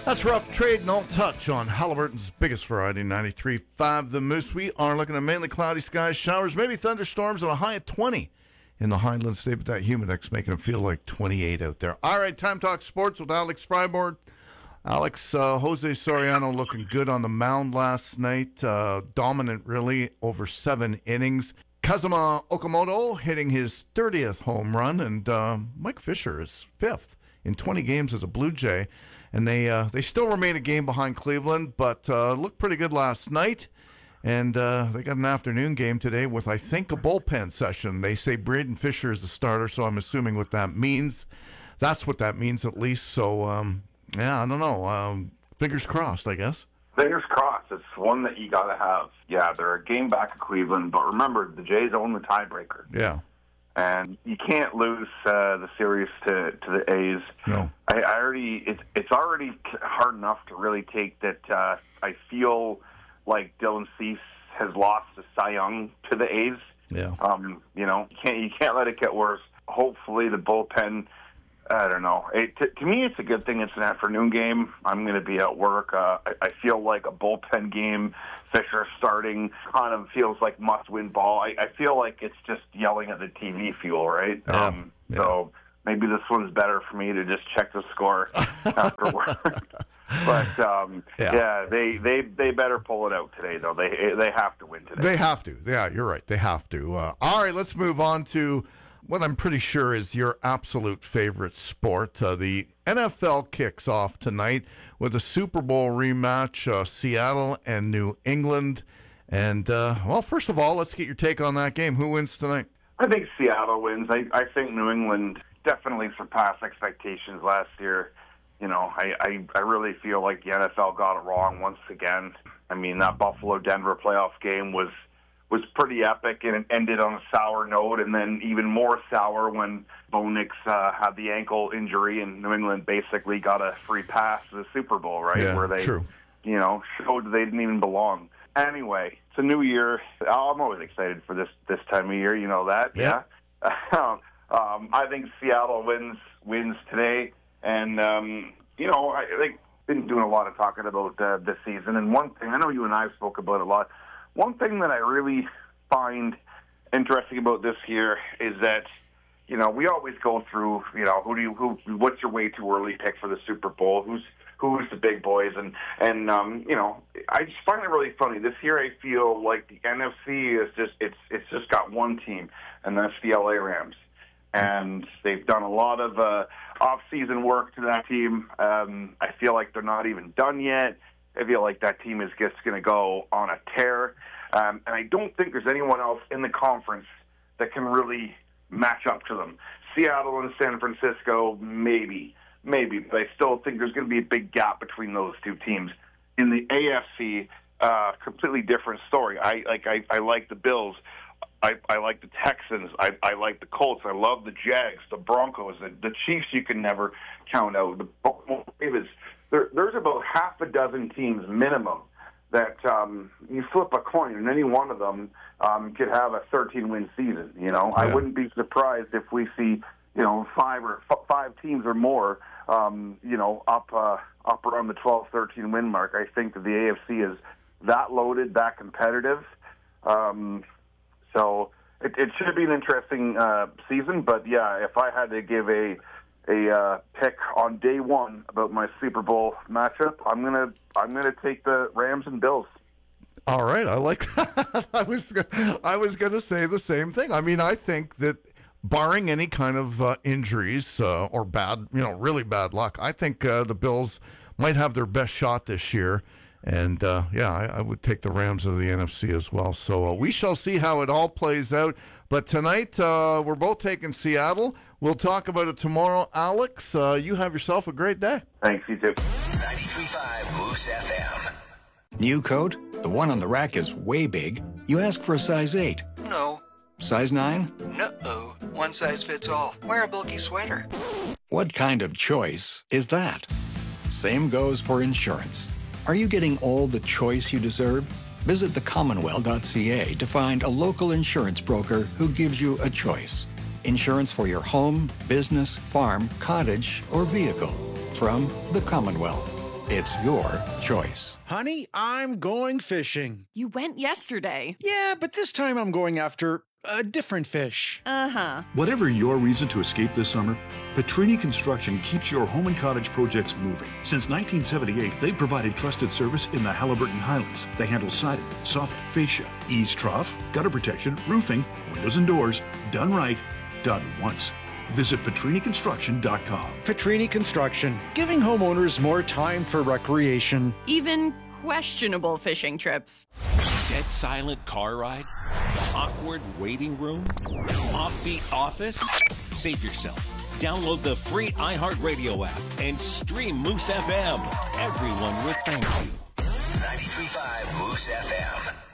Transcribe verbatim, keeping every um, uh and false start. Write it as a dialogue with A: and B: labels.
A: That's Rough Trade, No Touch on Halliburton's biggest variety, ninety-three point five The Moose. We are looking at mainly cloudy skies, showers, maybe thunderstorms, and a high of twenty in the Highlands today, but that humidex making it feel like twenty-eight out there. All right, time talk sports with Alex Freiborg. Alex, uh, Jose Soriano looking good on the mound last night. Uh, dominant, really, over seven innings. Kazuma Okamoto hitting his thirtieth home run, and uh, Mike Fisher is fifth in twenty games as a Blue Jay. And they uh, they still remain a game behind Cleveland, but uh, looked pretty good last night. And uh, they got an afternoon game today with, I think, a bullpen session. They say Braden Fisher is the starter, so I'm assuming what that means. That's what that means, at least. So, um, yeah, I don't know. Um, fingers crossed, I guess.
B: Fingers crossed. It's one that you got to have. Yeah, they're a game back of Cleveland, but remember, the Jays own the tiebreaker.
A: Yeah.
B: And you can't lose uh, the series to, to the A's.
A: No.
B: I, I already it's it's already hard enough to really take that. Uh, I feel like Dylan Cease has lost the Cy Young to the A's.
A: Yeah.
B: Um, you know, you can't you can't let it get worse. Hopefully, the bullpen. I don't know. It, to, to me, it's a good thing it's an afternoon game. I'm going to be at work. Uh, I, I feel like a bullpen game, Fisher starting, kind of feels like must-win ball. I, I feel like it's just yelling at the T V fuel, right?
A: Yeah.
B: Um,
A: yeah.
B: So maybe this one's better for me to just check the score after work. But, um, yeah, yeah they, they, they better pull it out today, though. They, they have to win today.
A: They have to. Yeah, you're right. They have to. Uh, all right, let's move on to what I'm pretty sure is your absolute favorite sport. Uh, the N F L kicks off tonight with a Super Bowl rematch, uh, Seattle and New England. And, uh, well, first of all, let's get your take on that game. Who wins tonight?
B: I think Seattle wins. I, I think New England definitely surpassed expectations last year. You know, I, I, I really feel like the N F L got it wrong once again. I mean, that Buffalo-Denver playoff game was was pretty epic, and it ended on a sour note, and then even more sour when Bo Nix uh, had the ankle injury, and New England basically got a free pass to the Super Bowl, right?
A: Yeah,
B: where they,
A: true.
B: you know, showed they didn't even belong. Anyway, it's a new year. I'm always excited for this this time of year. You know that,
A: yeah.
B: yeah? um, I think Seattle wins wins today, and um, you know, I think been doing a lot of talking about uh, this season. And one thing I know you and I have spoke about it a lot. One thing that I really find interesting about this year is that, you know, we always go through, you know, who do you, who, what's your way too early pick for the Super Bowl? Who's, who's the big boys? And, and, um, you know, I just find it really funny. This year I feel like the N F C is just, it's, it's just got one team, and that's the L A Rams. And they've done a lot of, uh, off-season work to that team. Um, I feel like they're not even done yet. I feel like that team is just going to go on a tear. Um, and I don't think there's anyone else in the conference that can really match up to them. Seattle and San Francisco, maybe. Maybe. But I still think there's going to be a big gap between those two teams. In the A F C, uh, completely different story. I like I, I like the Bills. I, I like the Texans. I, I like the Colts. I love the Jags, the Broncos, the, the Chiefs you can never count out. The Baltimore Ravens. There, there's about half a dozen teams minimum that um, you flip a coin, and any one of them um, could have a thirteen-win season. You know, yeah. I wouldn't be surprised if we see, you know, five or f- five teams or more, um, you know, up uh, up around the twelve, thirteen-win mark. I think that the A F C is that loaded, that competitive. Um, so it, it should be an interesting uh, season. But yeah, if I had to give a a uh, pick on day one about my Super Bowl matchup, I'm gonna I'm gonna take the Rams and Bills.
A: All right, I like that. I was I was gonna say the same thing. I mean, I think that barring any kind of uh, injuries uh, or bad, you know, really bad luck, I think uh, the Bills might have their best shot this year. And, uh, yeah, I, I would take the Rams of the N F C as well. So uh, we shall see how it all plays out. But tonight, uh, we're both taking Seattle. We'll talk about it tomorrow. Alex, uh, you have yourself a great day.
B: Thanks, you too.
C: ninety-three point five Moose F M.
D: New coat? The one on the rack is way big. You ask for a size eight.
E: No.
D: Size nine?
E: No-oh. One size fits all. Wear a bulky sweater.
D: What kind of choice is that? Same goes for insurance. Are you getting all the choice you deserve? Visit the commonwealth dot c a to find a local insurance broker who gives you a choice. Insurance for your home, business, farm, cottage, or vehicle from the Commonwealth. It's your choice.
F: Honey, I'm going fishing.
G: You went yesterday.
F: Yeah, but this time I'm going after a different fish.
G: Uh-huh.
H: Whatever your reason to escape this summer, Petrini Construction keeps your home and cottage projects moving. Since nineteen seventy-eight, they've provided trusted service in the Halliburton Highlands. They handle siding, soffit, fascia, eaves trough, gutter protection, roofing, windows and doors. Done right, done once. Visit Petrini Construction dot com.
F: Petrini Construction, giving homeowners more time for recreation.
G: Even questionable fishing trips.
I: Dead silent car ride? Awkward waiting room? Offbeat office? Save yourself. Download the free iHeartRadio app and stream Moose F M. Everyone will thank you.
C: ninety-three point five Moose F M.